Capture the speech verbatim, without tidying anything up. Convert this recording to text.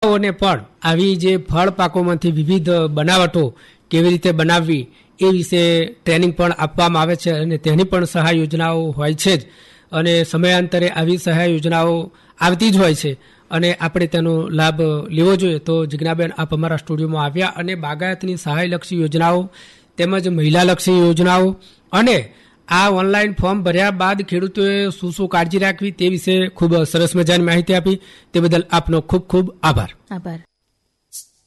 મહિલાઓને પણ આવી જે ફળ પાકોમાંથી વિવિધ બનાવટો કેવી રીતે બનાવવી એ વિશે ટ્રેનિંગ પણ આપવામાં આવે છે અને તેની પણ સહાય યોજનાઓ હોય છે જ અને સમયાંતરે આવી સહાય યોજનાઓ આવતી જ હોય છે અને આપણે તેનો લાભ લેવો જોઈએ. તો જિજ્ઞાબેન, આપ અમારા સ્ટુડિયોમાં આવ્યા અને બાગાયતની સહાયલક્ષી યોજનાઓ તેમજ મહિલાલક્ષી યોજનાઓ અને આ ઓનલાઈન ફોર્મ ભર્યા બાદ ખેડૂતોએ શું શું કાળજી રાખવી તે વિશે ખૂબ સરસ મજાની માહિતી આપી. તે બદલ આપનો ખૂબ ખૂબ આભાર. આભાર.